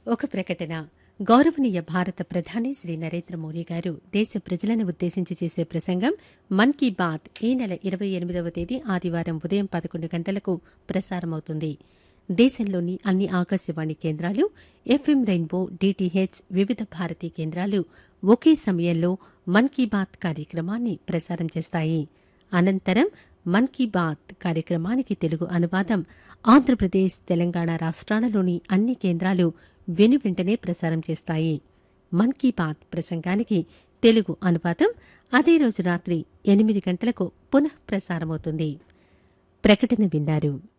ఒక ప్రకటన. గౌరవనీయ భారత ప్రధాని శ్రీ నరేంద్ర మోదీ గారు దేశ ప్రజలను ఉద్దేశించి చేసే ప్రసంగం మన్ కీ బాత్ ఈ నెల 28వ తేదీ ఆదివారం ఉదయం 11 గంటలకు ప్రసారమవుతుంది. దేశంలోని అన్ని ఆకాశవాణి కేంద్రాలు, ఎఫ్ఎం రెయిన్బో, డిటిహెచ్, వివిధ భారతీ కేంద్రాలు ఒకే సమయంలో మన్ కీ బాత్ కార్యక్రమాన్ని ప్రసారం చేస్తాయి. అనంతరం మన్ కీ బాత్ కార్యక్రమానికి తెలుగు అనువాదం ఆంధ్రప్రదేశ్, తెలంగాణ రాష్ట్రాలలోని అన్ని కేంద్రాలు వెనువెంటనే ప్రసారం చేస్తాయి. మన్ కీ బాత్ ప్రసంగానికి తెలుగు అనువాదం అదే రోజు రాత్రి 8 గంటలకు పునః ప్రసారమవుతుంది. ప్రకటన విన్నారు.